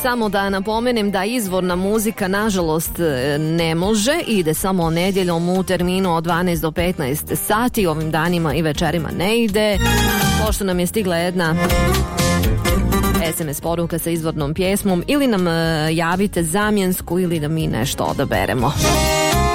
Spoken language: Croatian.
samo da napomenem da izvorna muzika nažalost ne može, ide samo nedjeljom u terminu od 12 do 15 sati, ovim danima i večerima ne ide. Pošto nam je stigla jedna SMS poruka sa izvornom pjesmom, ili nam javite zamjensku ili da mi nešto odaberemo.